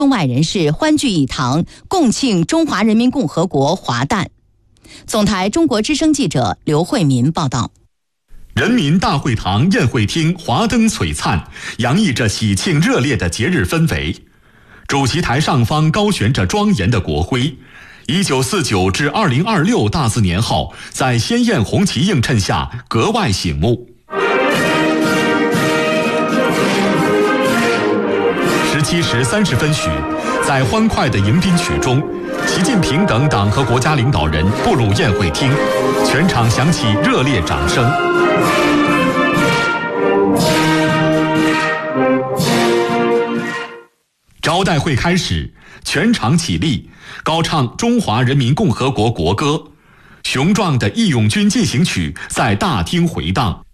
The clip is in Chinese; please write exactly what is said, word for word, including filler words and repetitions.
中外人士欢聚一堂，共庆中华人民共和国华诞。总台中国之声记者刘慧民报道。 人民大会堂宴会厅华灯璀璨，洋溢着喜庆热烈的节日氛围。主席台上方高悬着庄严的国徽，一九四九至二零二六大字年号在鲜艳红旗映衬下格外醒目。十七时三十分许，在欢快的迎宾曲中，习近平等党和国家领导人步入宴会厅，全场响起热烈掌声。招待会开始，全场起立，高唱中华人民共和国国歌，雄壮的义勇军进行曲在大厅回荡。